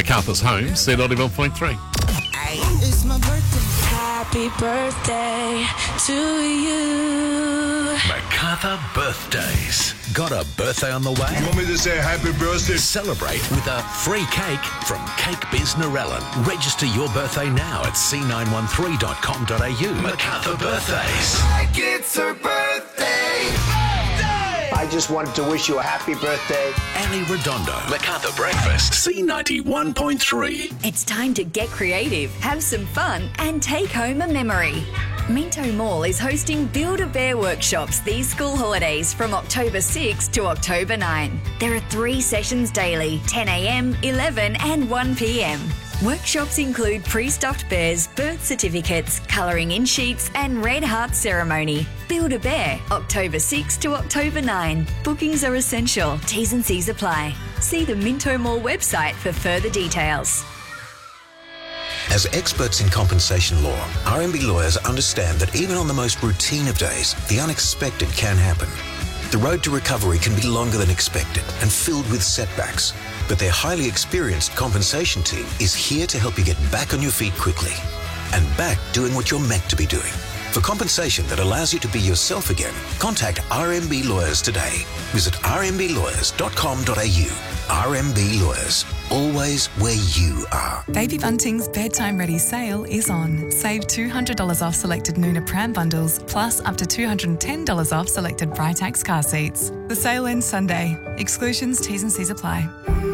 Macarthur's home, C91.3. It's my birthday. Happy birthday to you. Macarthur birthdays. Got a birthday on the way? You want me to say happy birthday? Celebrate with a free cake from Cake Biz Narellan. Register your birthday now at c913.com.au. Macarthur birthdays. Like it's her birthday. I just wanted to wish you a happy birthday. Annie Redondo. Macarthur Breakfast. C91.3. It's time to get creative, have some fun, and take home a memory. Minto Mall is hosting Build-A-Bear workshops these school holidays from October 6 to October 9. There are 3 sessions daily, 10 a.m, 11 and 1 p.m. Workshops include pre-stuffed bears, birth certificates, colouring in sheets and red heart ceremony. Build-A-Bear, October 6 to October 9. Bookings are essential. T's and C's apply. See the Minto Mall website for further details. As experts in compensation law, RMB lawyers understand that even on the most routine of days, the unexpected can happen. The road to recovery can be longer than expected and filled with setbacks, but their highly experienced compensation team is here to help you get back on your feet quickly and back doing what you're meant to be doing. For compensation that allows you to be yourself again, contact RMB Lawyers today. Visit rmblawyers.com.au. RMB Lawyers, always where you are. Baby Bunting's Bedtime Ready sale is on. Save $200 off selected Nuna pram bundles, plus up to $210 off selected Britax car seats. The sale ends Sunday. Exclusions, T's and C's apply.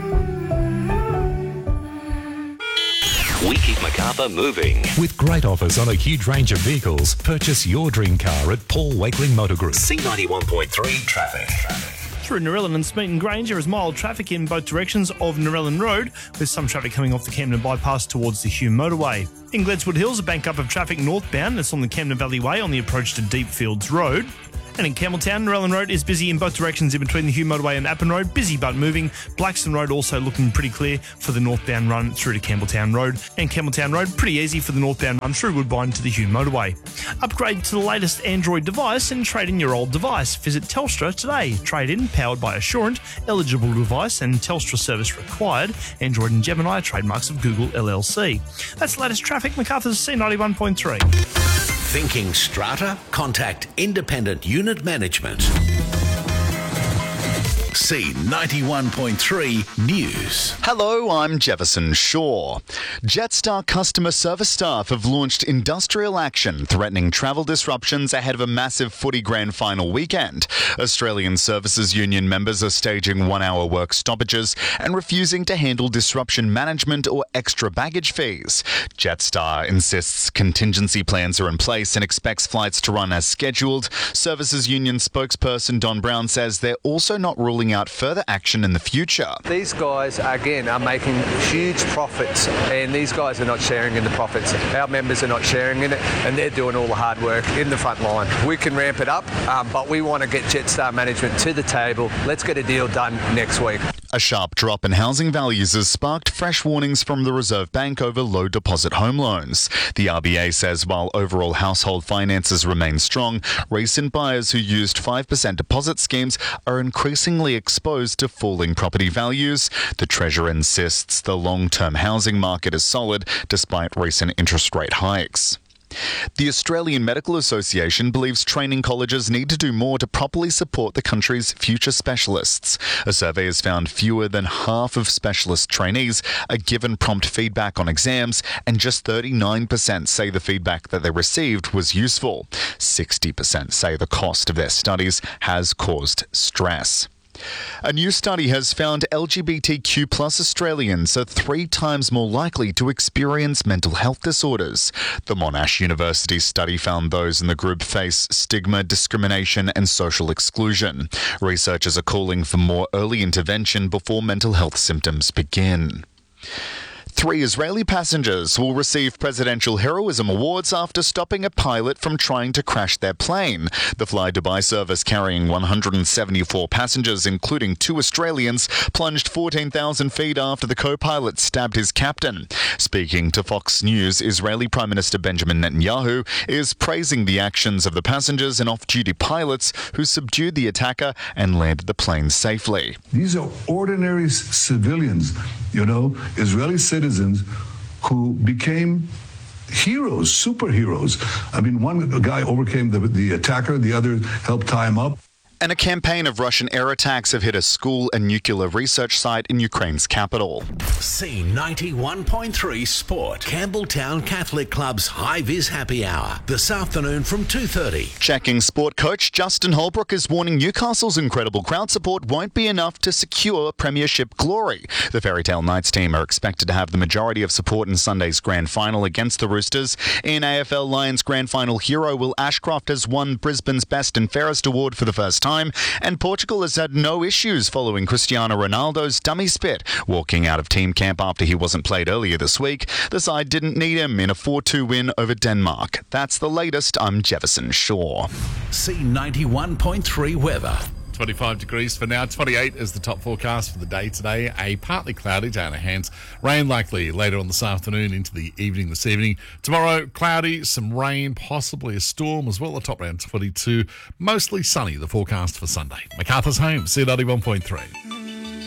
We keep Macarthur moving. With great offers on a huge range of vehicles, purchase your dream car at Paul Wakeling Motor Group. C91.3 traffic. Through Narellan and Smeaton Grange, there is mild traffic in both directions of Narellan Road, with some traffic coming off the Camden bypass towards the Hume motorway. In Gledswood Hills, a bank up of traffic northbound that's on the Camden Valley Way on the approach to Deepfields Road. And in Campbelltown, Narellan Road is busy in both directions in between the Hume motorway and Appin Road. Busy but moving. Blackstone Road also looking pretty clear for the northbound run through to Campbelltown Road. And Campbelltown Road, pretty easy for the northbound run through Woodbine to the Hume motorway. Upgrade to the latest Android device and trade in your old device. Visit Telstra today. Trade in, powered by Assurant, eligible device and Telstra service required. Android and Gemini are trademarks of Google LLC. That's the latest traffic. Macarthur's C91.3. Thinking strata? Contact Independent Unit Management. C91.3 News. Hello, I'm Jefferson Shaw. Jetstar customer service staff have launched industrial action threatening travel disruptions ahead of a massive footy grand final weekend. Australian Services Union members are staging 1-hour work stoppages and refusing to handle disruption management or extra baggage fees. Jetstar insists contingency plans are in place and expects flights to run as scheduled. Services Union spokesperson Don Brown says they're also not ruling out further action in the future. These guys, again, are making huge profits, and these guys are not sharing in the profits. Our members are not sharing in it, and they're doing all the hard work in the front line. We can ramp it up, but we want to get Jetstar management to the table. Let's get a deal done next week. A sharp drop in housing values has sparked fresh warnings from the Reserve Bank over low deposit home loans. The RBA says while overall household finances remain strong, recent buyers who used 5% deposit schemes are increasingly exposed to falling property values. The Treasurer insists the long-term housing market is solid despite recent interest rate hikes. The Australian Medical Association believes training colleges need to do more to properly support the country's future specialists. A survey has found fewer than half of specialist trainees are given prompt feedback on exams, and just 39% say the feedback that they received was useful. 60% say the cost of their studies has caused stress. A new study has found LGBTQ plus Australians are 3 times more likely to experience mental health disorders. The Monash University study found those in the group face stigma, discrimination and social exclusion. Researchers are calling for more early intervention before mental health symptoms begin. 3 Israeli passengers will receive Presidential Heroism Awards after stopping a pilot from trying to crash their plane. The Fly Dubai service carrying 174 passengers, including 2 Australians, plunged 14,000 feet after the co-pilot stabbed his captain. Speaking to Fox News, Israeli Prime Minister Benjamin Netanyahu is praising the actions of the passengers and off-duty pilots who subdued the attacker and landed the plane safely. These are ordinary civilians, Israeli citizens who became heroes, superheroes. I mean, one guy overcame the attacker, the other helped tie him up. And a campaign of Russian air attacks have hit a school and nuclear research site in Ukraine's capital. C91.3 Sport. Campbelltown Catholic Club's High Vis Happy Hour. This afternoon from 2:30. Checking sport coach Justin Holbrook is warning Newcastle's incredible crowd support won't be enough to secure premiership glory. The Fairytale Knights team are expected to have the majority of support in Sunday's grand final against the Roosters. In AFL Lions grand final hero Will Ashcroft has won Brisbane's Best and Fairest award for the first time. And Portugal has had no issues following Cristiano Ronaldo's dummy spit, walking out of team camp after he wasn't played earlier this week. The side didn't need him in a 4-2 win over Denmark. That's the latest. I'm Jefferson Shaw. C91.3 weather. 25 degrees for now. 28 is the top forecast for the day today. A partly cloudy day in our hands. Rain likely later on this afternoon into the evening this evening. Tomorrow, cloudy, some rain, possibly a storm as well. The top around 22. Mostly sunny, the forecast for Sunday. MacArthur's Home, C91.3.